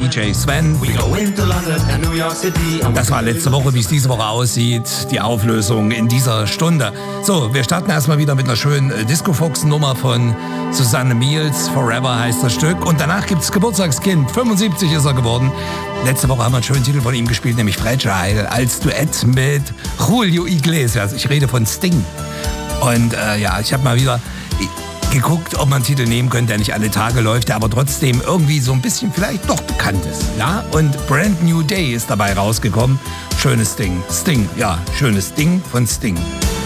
DJ Sven. We go into London and New York City. Das war letzte Woche, wie es diese Woche aussieht, die Auflösung in dieser Stunde. So, wir starten erstmal wieder mit einer schönen Disco-Fox-Nummer von Susanne Miels. Forever heißt das Stück. Und danach gibt's Geburtstagskind. 75 ist er geworden. Letzte Woche haben wir einen schönen Titel von ihm gespielt, nämlich Fragile, als Duett mit Julio Iglesias. Ich rede von Sting. Und ich habe mal wieder geguckt, ob man einen Titel nehmen könnte, der nicht alle Tage läuft, der aber trotzdem irgendwie so ein bisschen vielleicht doch bekannt ist. Ja? Und Brand New Day ist dabei rausgekommen. Schönes Ding. Sting, ja, schönes Ding von Sting.